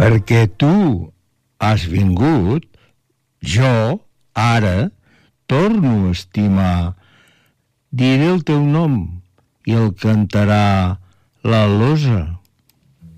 Perquè tu has vingut, jo, ara, torno a estimar. Diré el teu nom i el cantarà l'alosa.